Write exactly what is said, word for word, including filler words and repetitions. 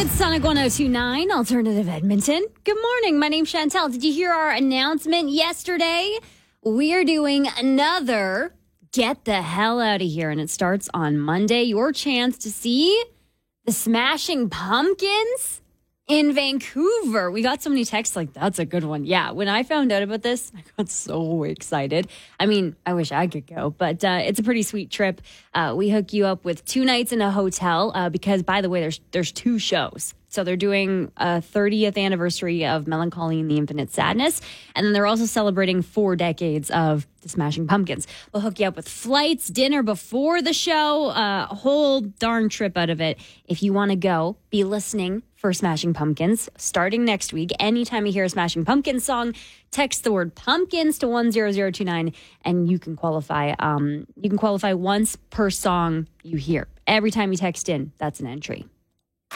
It's Sonic one oh two point nine, Alternative Edmonton. Good morning. My name's Chantel. Did you hear our announcement yesterday? We're doing another Get the Hell Out of Here, and it starts on Monday. Your chance to see the Smashing Pumpkins in Vancouver. We got so many texts like, that's a good one. Yeah, when I found out about this, I got so excited. I mean, I wish I could go, but uh, it's a pretty sweet trip. Uh, we hook you up with two nights in a hotel uh, because, by the way, there's there's two shows. So they're doing a thirtieth anniversary of Melancholy and the Infinite Sadness. And then they're also celebrating four decades of the Smashing Pumpkins. We'll hook you up with flights, dinner before the show, uh, a whole darn trip out of it. If you want to go, be listening for Smashing Pumpkins starting next week. Anytime you hear a Smashing Pumpkins song, text the word pumpkins to one zero zero two nine and you can qualify. Um, you can qualify once per song you hear. Every time you text in, that's an entry.